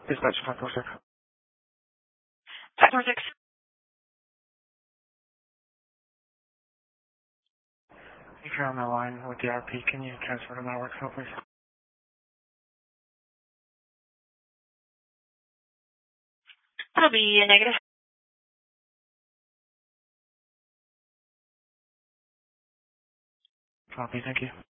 Dispatch 546. 546. If you're on the line with the RP, can you transfer to my work cell, please? That'll be a negative. Copy, thank you.